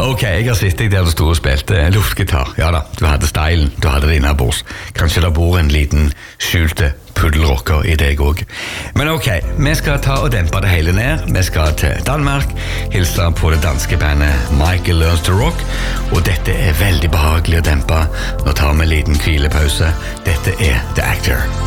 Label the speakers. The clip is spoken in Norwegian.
Speaker 1: Ok, jeg har sett deg der du stod og spilte luftgitar. Ja da, du hadde stylen, du hadde det innabords. Kanskje det bor en liten skjulte puddelrocker i deg også. Men ok, vi skal ta og dempe det hele ned. Vi skal til Danmark, hilse på det danske bandet Michael Learns to Rock, og dette er veldig behagelig å dempe. Nå tar vi en liten hvilepause. Dette er The Actor.